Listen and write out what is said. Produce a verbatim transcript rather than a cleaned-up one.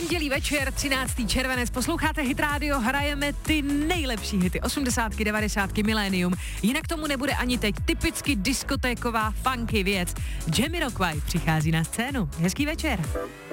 Pondělí večer, třináctého červenec, posloucháte Hit Radio, hrajeme ty nejlepší hity, osmdesátky, devadesátky, milénium. Jinak tomu nebude ani teď, typicky diskotéková funky věc. Jamiroquai přichází na scénu. Hezký večer.